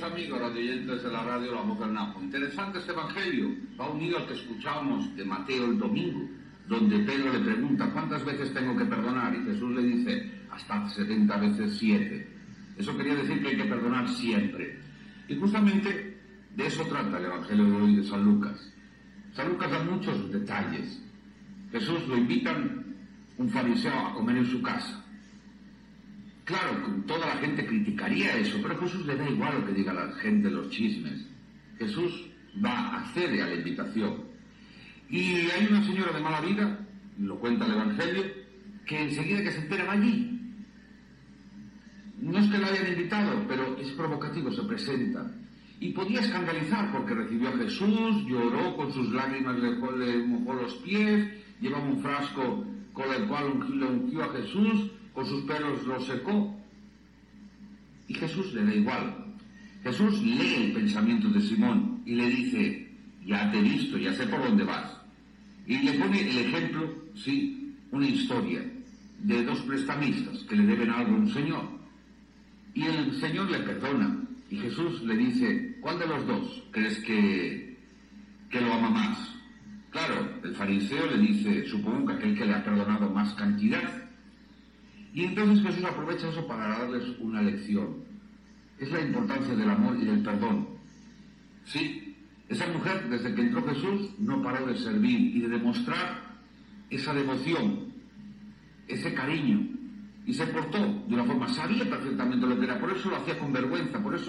días, amigos radioyentes de la radio La Voz del Napo. Interesante este evangelio. Va unido al que escuchamos de Mateo el domingo, donde Pedro le pregunta ¿cuántas veces tengo que perdonar? Y Jesús le dice hasta 70 veces 7. Eso quería decir que hay que perdonar siempre. Y justamente de eso trata el evangelio de hoy de San Lucas. San Lucas da muchos detalles. Jesús lo invitan un fariseo a comer en su casa. Claro, toda la gente criticaría eso, pero a Jesús le da igual lo que diga la gente, los chismes. Jesús accede a la invitación. Y hay una señora de mala vida, lo cuenta el Evangelio, que enseguida que se entera va allí. No es que la hayan invitado, pero es provocativo, se presenta. Y podía escandalizar porque recibió a Jesús, lloró, con sus lágrimas le mojó los pies, llevaba un frasco con el cual le ungió a Jesús, con sus pelos lo secó. Y Jesús le da igual. Jesús lee el pensamiento de Simón y le dice, ya te he visto, ya sé por dónde vas. Y le pone el ejemplo, sí, una historia de dos prestamistas que le deben algo a un señor. Y el señor le perdona. Y Jesús le dice, ¿cuál de los dos crees que lo ama más? Claro, el fariseo le dice, supongo que aquel que le ha perdonado más cantidad. Y entonces Jesús aprovecha eso para darles una lección. Es la importancia del amor y del perdón. Sí, esa mujer, desde que entró Jesús, no paró de servir y de demostrar esa devoción, ese cariño. Y se portó de una forma, sabía perfectamente lo que era, por eso lo hacía con vergüenza, por eso